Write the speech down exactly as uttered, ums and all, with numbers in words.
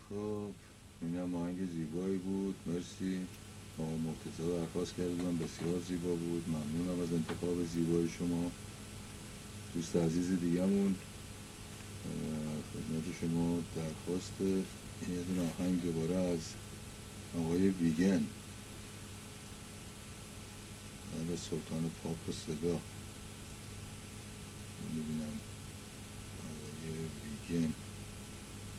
خب اینم آهنگ زیبایی بود، مرسی. آقا مرتضی درخواست کردن، بسیار زیبا بود. ممنونم از انتخاب زیبای شما. دوست عزیز دیگه‌مون خدمت شما درخواست این یه دونه آهنگ دوباره از آقای ویگن، به سلطان پاپ و صدا. میبینم آقای ویگن